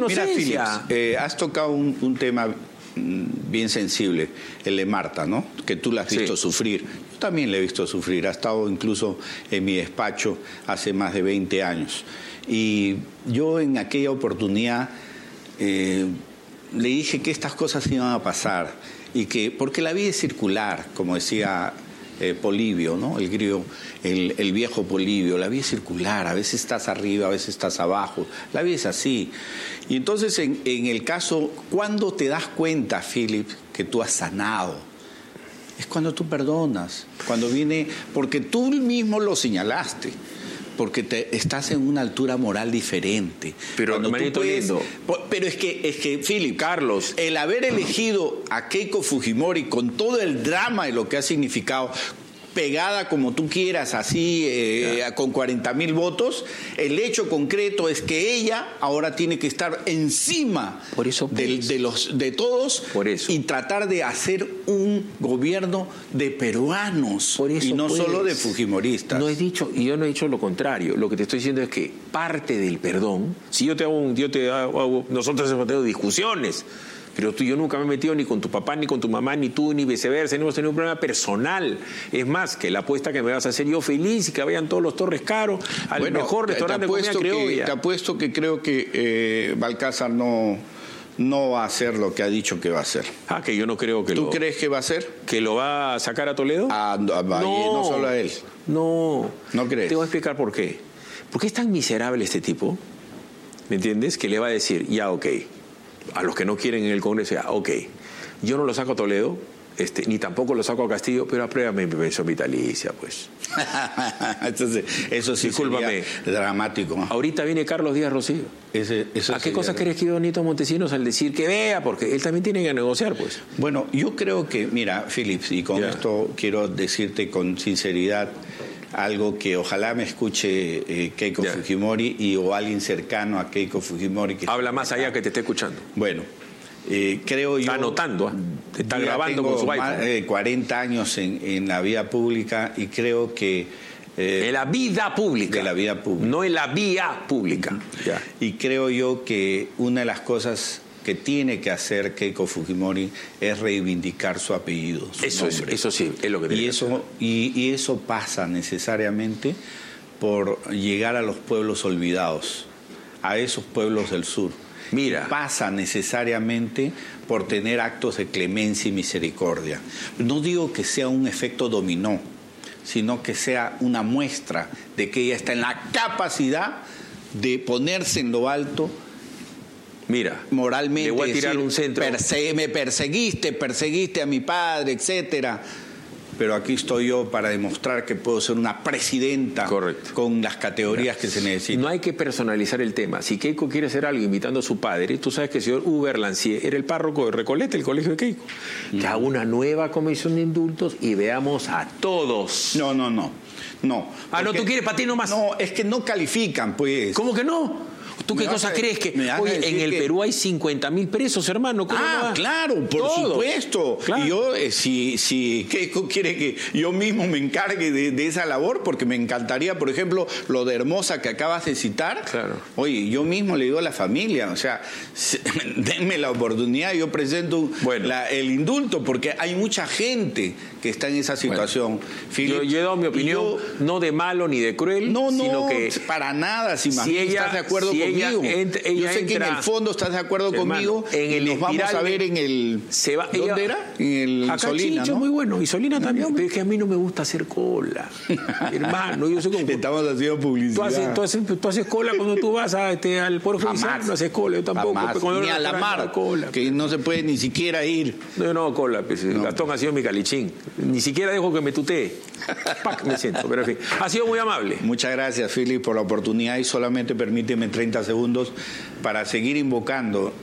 inocencia. Mira, Philips, has tocado un tema bien sensible, el de Marta, ¿no? Que tú la has visto sufrir. Yo también la he visto sufrir. Ha estado incluso en mi despacho hace más de 20 años. Y yo en aquella oportunidad le dije que estas cosas iban a pasar y que, porque la vida es circular, como decía Polibio, ¿no? El griego, el viejo Polibio, la vida es circular, a veces estás arriba, a veces estás abajo, la vida es así. Y entonces en el caso, ¿cuándo te das cuenta, Philip, que tú has sanado? Es cuando tú perdonas, cuando viene, porque tú mismo lo señalaste, porque estás en una altura moral diferente. Pero, hermanito lindo. Pero es que, Philip, Carlos, el haber elegido a Keiko Fujimori con todo el drama de lo que ha significado, pegada como tú quieras, así, con 40.000 votos, el hecho concreto es que ella ahora tiene que estar encima de todos y tratar de hacer un gobierno de peruanos y no solo de fujimoristas. Yo no he dicho lo contrario. Lo que te estoy diciendo es que parte del perdón, si yo te hago, nosotros hemos tenido discusiones, pero yo nunca me he metido ni con tu papá, ni con tu mamá, ni tú, ni viceversa, no hemos tenido un problema personal. Es más, que la apuesta que me vas a hacer yo feliz y que vayan todos los Torres Caro al mejor restaurante de comida criolla. Te apuesto que creo que Balcázar no va a hacer lo que ha dicho que va a hacer. Que yo no creo que ¿Tú crees que va a hacer? ¿Que lo va a sacar a Toledo? No solo a él. No. ¿No crees? Te voy a explicar por qué. Porque es tan miserable este tipo, ¿me entiendes? Que le va a decir, ya, ok, a los que no quieren en el Congreso, ya, ok, yo no lo saco a Toledo, ni tampoco lo saco a Castillo, pero apruébame mi pensión vitalicia, pues. Entonces, eso sí, discúlpame, sería dramático, ¿no? Ahorita viene Carlos Díaz Rocío. ¿A qué cosa crees que iba Benito Montesinos al decir que vea? Porque él también tiene que negociar, pues. Bueno, yo creo que, mira, Philips, y con esto quiero decirte con sinceridad algo que ojalá me escuche Keiko Fujimori o alguien cercano a Keiko Fujimori. Habla más allá que te esté escuchando. Bueno, creo yo... Está anotando, te está grabando con su iPhone. Más de 40 años en la vida pública y creo que... en la vida pública. De la vida pública. No en la vía pública. Y creo yo que una de las cosas que tiene que hacer Keiko Fujimori es reivindicar su apellido, su nombre. Eso sí, es lo que tiene que hacer. Y eso pasa necesariamente por llegar a los pueblos olvidados, a esos pueblos del sur. Mira, pasa necesariamente por tener actos de clemencia y misericordia. No digo que sea un efecto dominó, sino que sea una muestra de que ella está en la capacidad de ponerse en lo alto. Mira, moralmente, le voy a tirar un centro. Me perseguiste a mi padre, etcétera. Pero aquí estoy yo para demostrar que puedo ser una presidenta. Correcto. Con las categorías que se necesitan. No hay que personalizar el tema. Si Keiko quiere hacer algo imitando a su padre, tú sabes que el señor Hubert Lancier era el párroco de Recoleta, el colegio de Keiko. Que haga una nueva comisión de indultos y veamos a todos. No. No. No, tú quieres para ti nomás. No, es que no califican, pues. ¿Cómo que no? ¿Tú qué cosa crees que...? Oye, en el Perú hay 50.000 presos, hermano. Claro, por supuesto. Claro. Y yo, si Keiko quiere que yo mismo me encargue de esa labor, porque me encantaría, por ejemplo, lo de Hermosa que acabas de citar. Claro. Oye, yo mismo le digo a la familia, o sea, denme la oportunidad, yo presento el indulto, porque hay mucha gente que está en esa situación. Yo he dado mi opinión, no de malo ni de cruel, sino que... para nada, si estás de acuerdo conmigo. Yo sé que en el fondo estás de acuerdo conmigo. Nos vamos a ver en el... ¿Dónde era? En el Solina, ¿no? Muy bueno. Y Solina también. Pero es que a mí no me gusta hacer cola. Hermano, yo sé cómo... Estamos haciendo publicidad. Tú haces cola cuando tú vas al Poder Judicial. No haces cola, yo tampoco. Ni a la mar, que no se puede ni siquiera ir. No, cola. Pues, Gastón ha sido mi calichín. Ni siquiera dejo que me tutee. Me siento, pero en fin. Ha sido muy amable. Muchas gracias, Philip, por la oportunidad y solamente permíteme 30 segundos para seguir invocando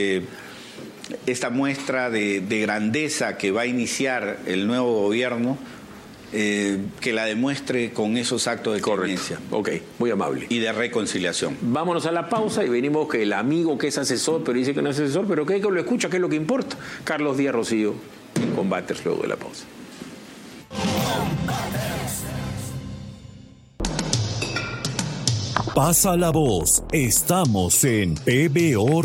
esta muestra de grandeza que va a iniciar el nuevo gobierno, que la demuestre con esos actos de clemencia. Ok, muy amable. Y de reconciliación. Vámonos a la pausa y venimos que el amigo que es asesor, pero dice que no es asesor, pero que lo escucha, que es lo que importa. Carlos Díaz Rocío, en Combates, luego de la pausa. Pasa la voz. Estamos en PBO